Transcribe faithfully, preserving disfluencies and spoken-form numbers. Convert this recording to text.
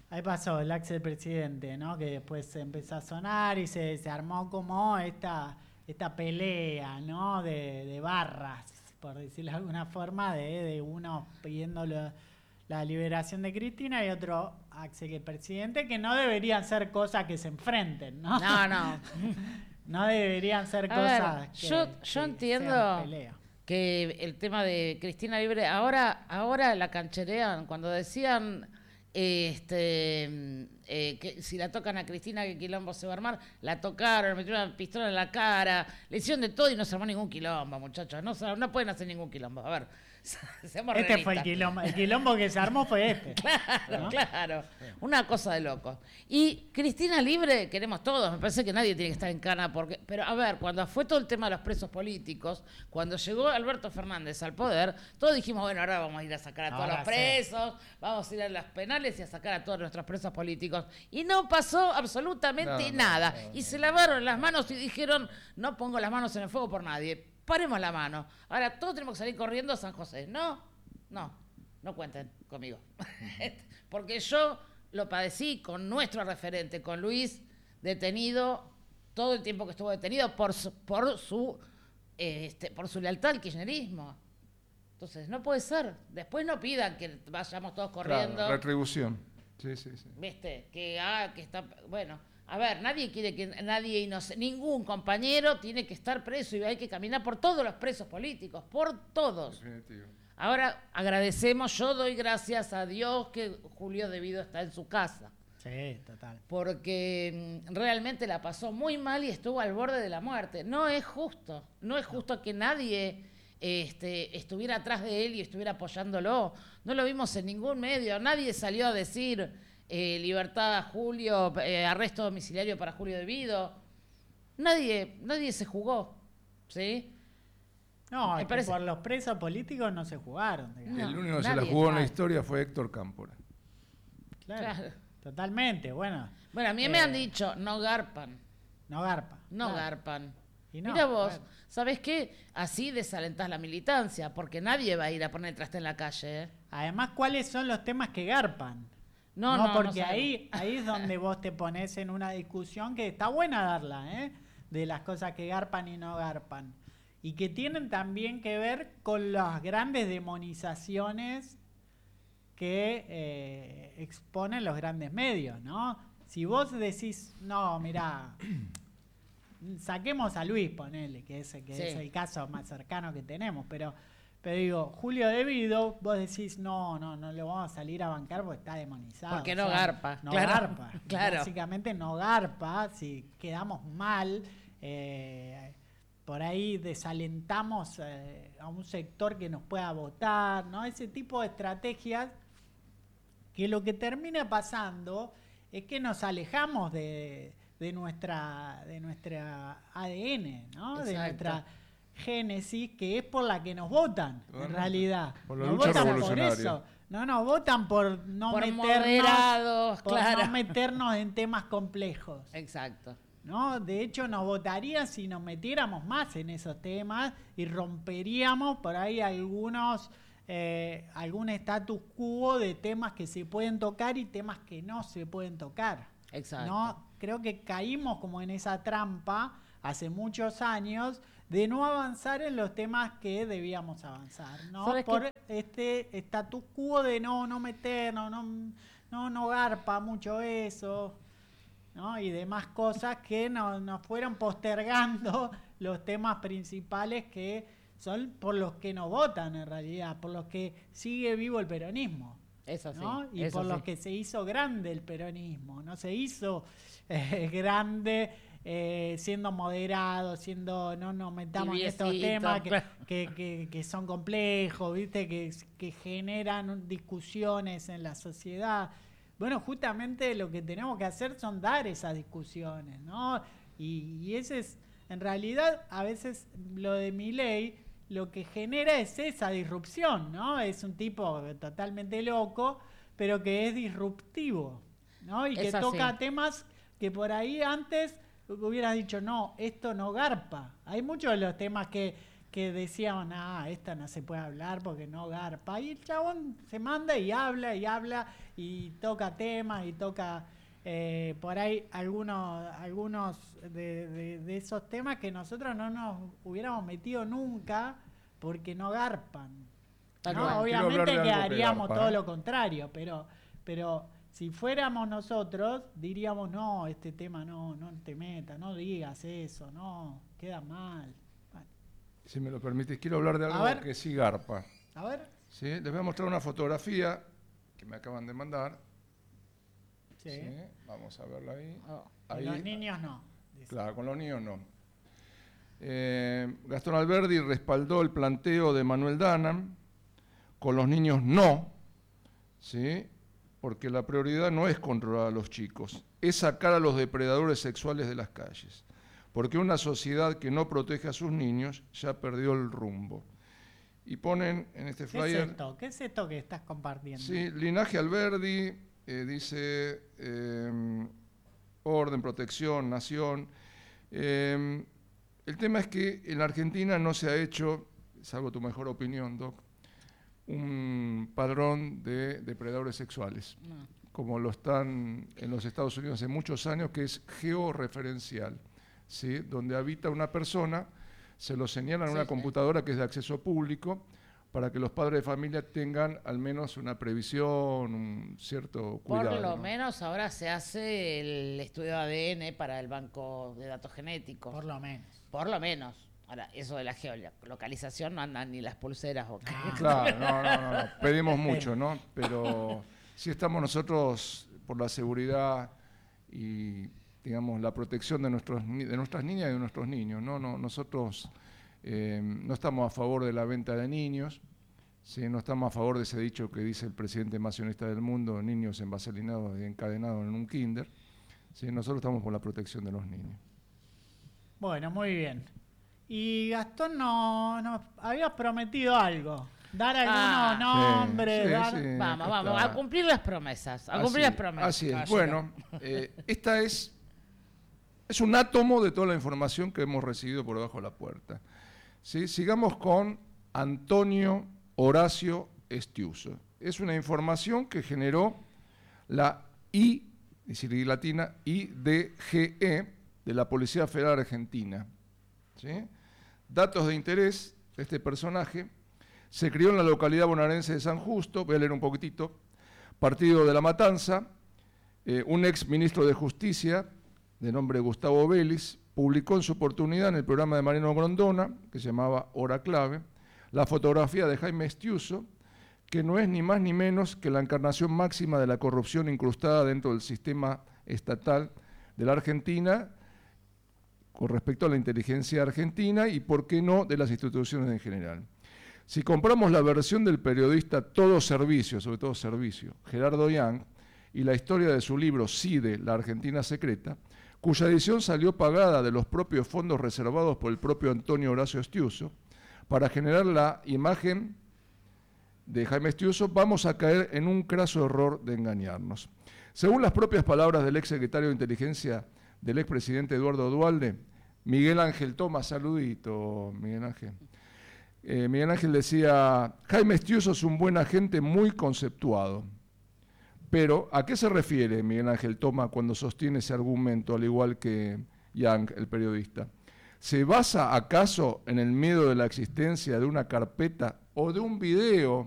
Ahí pasó el ex presidente, ¿no? Que después empezó a sonar y se, se armó como esta, esta pelea, ¿no? De, de barras, por decirlo de alguna forma, de, de uno pidiendo lo, la liberación de Cristina y otro ex presidente, que no deberían ser cosas que se enfrenten, ¿no? No, no. No deberían ser A cosas ver, que, yo, que yo entiendo sean pelea. que el tema de Cristina Libre, ahora, ahora la cancherean, cuando decían este eh, que si la tocan a Cristina, que quilombo se va a armar, la tocaron, le metieron una pistola en la cara, le hicieron de todo y no se armó ningún quilombo, muchachos, no, no pueden hacer ningún quilombo. A ver, seamos Este realistas. fue el quilombo, el quilombo que se armó fue este. Claro, ¿no? claro. Una cosa de loco. Y Cristina Libre queremos todos. Me parece que nadie tiene que estar en cana. Porque, pero a ver, cuando fue todo el tema de los presos políticos, cuando llegó Alberto Fernández al poder, todos dijimos, bueno, ahora vamos a ir a sacar a todos Ahora los presos, sí. Vamos a ir a las penales y a sacar a todos nuestros presos políticos. Y no pasó absolutamente No, nada. no, no, y no. se lavaron las manos y dijeron, no pongo las manos en el fuego por nadie. Paremos la mano. Ahora todos tenemos que salir corriendo a San José. No, no, no cuenten conmigo. Porque yo lo padecí con nuestro referente, con Luis, detenido todo el tiempo que estuvo detenido por su, por su, eh, este, por su lealtad al kirchnerismo. Entonces, no puede ser. Después no pidan que vayamos todos corriendo. Claro, retribución. Sí, sí, sí. ¿Viste? Que, ah, que está... Bueno, a ver, nadie quiere que nadie inocente, ningún compañero tiene que estar preso y hay que caminar por todos los presos políticos, por todos. Definitivo. Ahora agradecemos, yo doy gracias a Dios que Julio Devido está en su casa. Sí, total. Porque mm, realmente la pasó muy mal y estuvo al borde de la muerte. No es justo, no es justo que nadie este, estuviera atrás de él y estuviera apoyándolo. No lo vimos en ningún medio, nadie salió a decir eh, libertad a Julio, eh, arresto domiciliario para Julio Devido. Nadie, nadie se jugó, ¿sí? No, Me es que parece- por los presos políticos no se jugaron. digamos. No, el único que se la nadie, jugó en la nadie. historia fue Héctor Cámpora. Claro, Claro. totalmente, bueno. Bueno, a mí Eh, me han dicho, no garpan. No garpa. No claro. garpan. Y no, Mira vos, bueno. ¿sabés qué? Así desalentás la militancia, porque nadie va a ir a poner el traste en la calle. ¿eh? Además, ¿cuáles son los temas que garpan? No, no, no porque sabemos. ahí, ahí es donde vos te pones en una discusión que está buena darla, ¿eh? De las cosas que garpan y no garpan. Y que tienen también que ver con las grandes demonizaciones que eh, exponen los grandes medios, ¿no? Si vos decís, no, mirá, saquemos a Luis, ponele, que, es, que Sí. es el caso más cercano que tenemos, pero, pero digo, Julio Devido, vos decís, no, no, no lo vamos a salir a bancar porque está demonizado. Porque o no sea, garpa, No claro, garpa. claro. Básicamente no garpa, si quedamos mal, eh, por ahí desalentamos eh, a un sector que nos pueda votar, ¿no? Ese tipo de estrategias que lo que termina pasando es que nos alejamos de, de nuestra de nuestra A D N, ¿no? De Exacto. nuestra génesis, que es por la que nos votan, en Bueno, realidad. por la nos lucha votan por revolucionaria. eso. No nos votan por no Por meternos, moderados, por claro. no meternos en temas complejos. Exacto. ¿No? De hecho, nos votarían si nos metiéramos más en esos temas y romperíamos por ahí algunos eh, algún status quo de temas que se pueden tocar y temas que no se pueden tocar. Exacto. ¿No? Creo que caímos como en esa trampa hace muchos años de no avanzar en los temas que debíamos avanzar, ¿no? ¿Sabes Por qué? este status quo de no, no meternos, no, no, no garpa mucho eso, ¿no? Y demás cosas que nos, nos fueron postergando los temas principales que son por los que nos votan en realidad, por los que sigue vivo el peronismo. Eso sí. ¿No? Y eso por los sí. que se hizo grande el peronismo, no se hizo eh, grande eh, siendo moderado, siendo no nos metamos en estos Tibiecito, temas que, claro. que, que, que son complejos, viste, que, que generan discusiones en la sociedad. Bueno, justamente lo que tenemos que hacer son dar esas discusiones, ¿no? Y, y ese es, en realidad, a veces lo de Milei lo que genera es esa disrupción, ¿no? Es un tipo totalmente loco, pero que es disruptivo, ¿no? Y que Es así. toca temas que por ahí antes hubieras dicho, no, esto no garpa. Hay muchos de los temas que, que decían, ah, esta no se puede hablar porque no garpa. Y el chabón se manda y habla y habla y toca temas y toca eh, por ahí algunos, algunos de, de, de esos temas que nosotros no nos hubiéramos metido nunca porque no garpan. Tal ¿no? cual. Quiero Obviamente hablar que de algo que haríamos garpa, todo ¿eh? lo contrario, pero, pero si fuéramos nosotros, diríamos, no, este tema no, no te metas, no digas eso, no, queda mal. Bueno, Si me lo permites, quiero hablar de A algo ver. que sí garpa. a ver, ¿Sí? Les voy a mostrar una fotografía que me acaban de mandar. sí, ¿Sí? Vamos a verla ahí. Oh. con Ahí. los niños no. dice. Claro, con los niños no. Eh, Gastón Alberdi respaldó el planteo de Manuel Danan, con los niños no, ¿sí? Porque la prioridad no es controlar a los chicos, es sacar a los depredadores sexuales de las calles, porque una sociedad que no protege a sus niños ya perdió el rumbo. Y ponen en este ¿Qué flyer... es esto? ¿Qué es esto que estás compartiendo? Sí, Linaje Alberdi, eh, dice eh, orden, protección, nación. Eh, el tema es que en la Argentina no se ha hecho, salvo tu mejor opinión, Doc, un padrón de depredadores sexuales, No. como lo están en los Estados Unidos hace muchos años, que es georreferencial, ¿sí? Donde habita una persona, se lo señalan en Sí, una sí. computadora que es de acceso público, para que los padres de familia tengan al menos una previsión, un cierto cuidado. Por lo ¿no? menos ahora se hace el estudio de A D N para el banco de datos genéticos. Por lo menos. Por lo menos. Ahora, eso de la geolocalización no andan ni las pulseras o qué. Claro, no, no, no, no, pedimos mucho, ¿no? Pero sí estamos nosotros por la seguridad y, digamos, la protección de, nuestros, ni- de nuestras niñas y de nuestros niños, ¿no? no nosotros eh, no estamos a favor de la venta de niños, ¿sí? No estamos a favor de ese dicho que dice el presidente más sionista del mundo, niños envaselinados y encadenados en un kinder, ¿sí? Nosotros estamos por la protección de los niños. Bueno, muy bien. Y Gastón nos no, habías prometido algo. Dar algunos Ah. nombres. Sí, dar... sí, sí, Vamos, acá vamos, está. a cumplir las promesas. A Así- cumplir las promesas. Así es. caballero. Bueno, eh, esta es, es un átomo de toda la información que hemos recibido por debajo de la puerta. ¿Sí? Sigamos con Antonio Horacio Estiuso. Es una información que generó la I, es decir, I latina, I D G E de la Policía Federal Argentina. ¿Sí? Datos de interés de este personaje. Se crió en la localidad bonaerense de San Justo, voy a leer un poquitito, partido de La Matanza, eh, un ex ministro de Justicia, de nombre Gustavo Vélez, publicó en su oportunidad en el programa de Mariano Grondona, que se llamaba Hora Clave, la fotografía de Jaime Estiuso, que no es ni más ni menos que la encarnación máxima de la corrupción incrustada dentro del sistema estatal de la Argentina, con respecto a la inteligencia argentina y, por qué no, de las instituciones en general. Si compramos la versión del periodista Todo Servicio, sobre todo Servicio, Gerardo Young, y la historia de su libro CIDE, La Argentina Secreta, cuya edición salió pagada de los propios fondos reservados por el propio Antonio Horacio Estiuso, para generar la imagen de Jaime Estiuso, vamos a caer en un craso error de engañarnos. Según las propias palabras del ex secretario de Inteligencia del expresidente Eduardo Duhalde, Miguel Ángel Toma, saludito, Miguel Ángel. Eh, Miguel Ángel decía, Jaime Estiuso es un buen agente muy conceptuado. Pero, ¿a qué se refiere Miguel Ángel Toma cuando sostiene ese argumento, al igual que Young, el periodista? ¿Se basa acaso en el miedo de la existencia de una carpeta o de un video